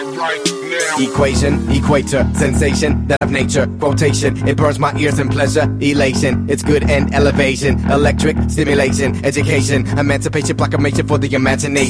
Equation, equator, sensation, that of nature, quotation. It burns my ears in pleasure, elation. It's good and elevation, electric stimulation, education, emancipation, proclamation for the imagination.